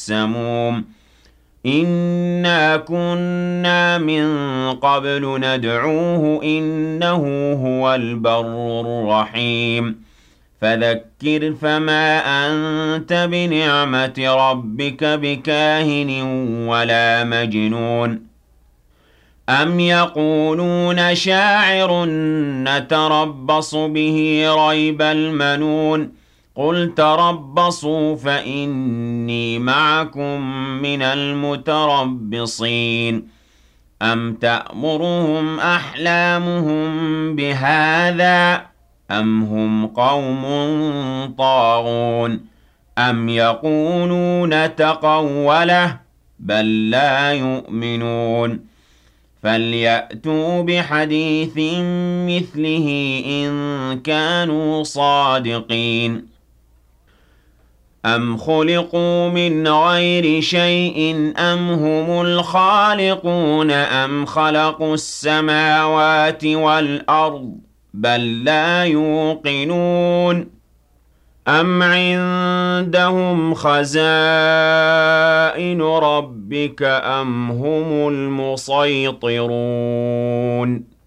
السَّمُومِ إِنَّا كُنَّا مِن قَبْلُ نَدْعُوهُ إِنَّهُ هُوَ الْبَرُّ الرَّحِيمُ فَذَكِّرْ فَمَا أَنتَ بِنِعْمَةِ رَبِّكَ بِكَاهِنٍ وَلَا مَجْنُونٍ أَمْ يَقُولُونَ شَاعِرٌ نَتَرَبَّصُ بِهِ رَيْبَ الْمَنُونِ قُلْ تَرَبَّصُوا فَإِنِّي مَعَكُم مِّنَ الْمُتَرَبِّصِينَ أَمْ تَأْمُرُهُمْ أَحْلَامُهُم بِهَٰذَا أَمْ هُمْ قَوْمٌ طَاغُونَ أَمْ يَقُولُونَ تَقَوَّلَهُ بَل لَّا يُؤْمِنُونَ فَلْيَأْتُوا بِحَدِيثٍ مِّثْلِهِ إِن كَانُوا صَادِقِينَ أَمْ خُلِقُوا مِنْ غَيْرِ شَيْءٍ أَمْ هُمُ الْخَالِقُونَ أَمْ خَلَقُوا السَّمَاوَاتِ وَالْأَرْضَ بَل لَّا يُوقِنُونَ أَمْ عِندَهُمْ خَزَائِنُ رَبِّكَ أَمْ هُمُ الْمُصَيْطِرُونَ